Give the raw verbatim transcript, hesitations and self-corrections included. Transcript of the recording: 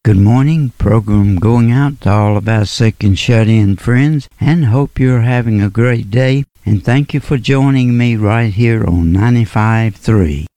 Good morning. Program going out to all of our sick and shut-in friends, and hope you're having a great day. And thank you for joining me right here on ninety-five point three.